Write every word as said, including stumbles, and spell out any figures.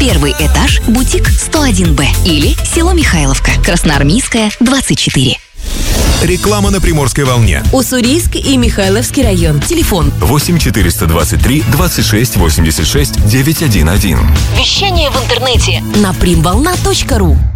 Первый этаж, бутик сто один Б. Или село Михайловка, Красноармейская, двадцать четыре. Реклама на Приморской волне. Уссурийск и Михайловский район. Телефон восемь четыреста двадцать три двадцать шесть восемьдесят шесть девятьсот одиннадцать. Вещание в интернете на примволна точка ру.